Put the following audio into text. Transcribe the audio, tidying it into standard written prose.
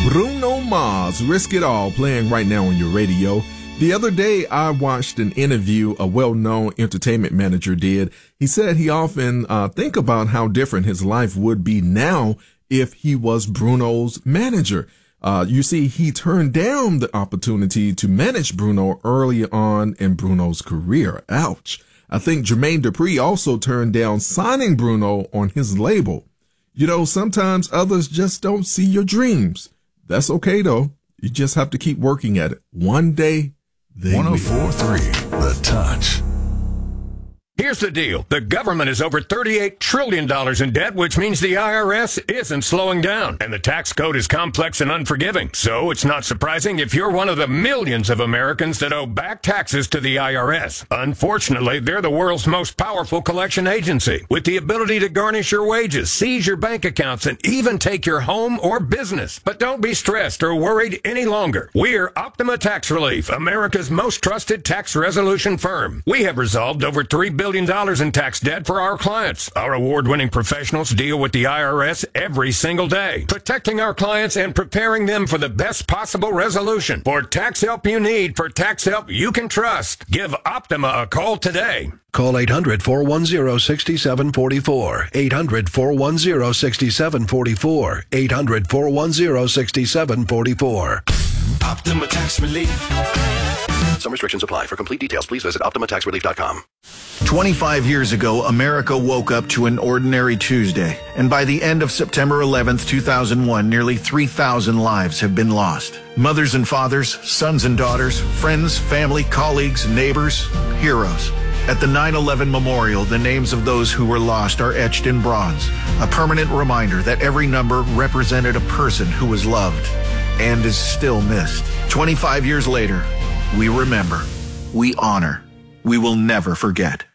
Bruno Mars, Risk It All, playing right now on your radio. The other day, I watched an interview a well-known entertainment manager did. He said he often think about how different his life would be now if he was Bruno's manager. You see, he turned down the opportunity to manage Bruno early on in Bruno's career. Ouch. I think Jermaine Dupri also turned down signing Bruno on his label. You know, sometimes others just don't see your dreams. That's okay, though. You just have to keep working at it. One day, they will. 104.3 The Touch. Here's the deal. The government is over $38 trillion in debt, which means the IRS isn't slowing down. And the tax code is complex and unforgiving. So it's not surprising if you're one of the millions of Americans that owe back taxes to the IRS. Unfortunately, they're the world's most powerful collection agency, with the ability to garnish your wages, seize your bank accounts, and even take your home or business. But don't be stressed or worried any longer. We're Optima Tax Relief, America's most trusted tax resolution firm. We have resolved over $3 billion in tax debt for our clients. Our award-winning professionals deal with the IRS every single day, protecting our clients and preparing them for the best possible resolution. For tax help you need, for tax help you can trust, give Optima a call today. Call 800-410-6744. 800-410-6744. 800-410-6744. Optima Tax Relief. Some restrictions apply. For complete details, please visit OptimaTaxRelief.com. 25 years ago, America woke up to an ordinary Tuesday. And by the end of September 11th, 2001, nearly 3,000 lives have been lost. Mothers and fathers, sons and daughters, friends, family, colleagues, neighbors, heroes. At the 9/11 Memorial, the names of those who were lost are etched in bronze, a permanent reminder that every number represented a person who was loved and is still missed. 25 years later, we remember, we honor, we will never forget.